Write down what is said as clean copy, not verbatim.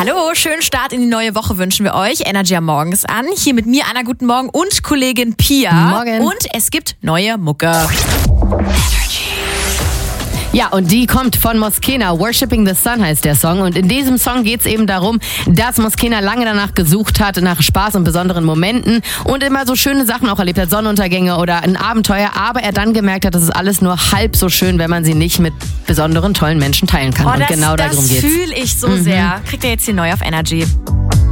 Hallo, schönen Start in die neue Woche wünschen wir euch. Energy am Morgen ist an. Hier mit mir, Anna, guten Morgen und Kollegin Pia. Morgen. Und es gibt neue Mucke. Ja, und die kommt von Moskena. Worshipping the Sun heißt der Song. Und in diesem Song geht es eben darum, dass Moskena lange danach gesucht hat, nach Spaß und besonderen Momenten und immer so schöne Sachen auch erlebt hat, Sonnenuntergänge oder ein Abenteuer. Aber er dann gemerkt hat, das ist alles nur halb so schön, wenn man sie nicht mit besonderen, tollen Menschen teilen kann. Und genau darum geht's. Das fühle ich so sehr. Kriegt ihr jetzt hier neu auf Energy.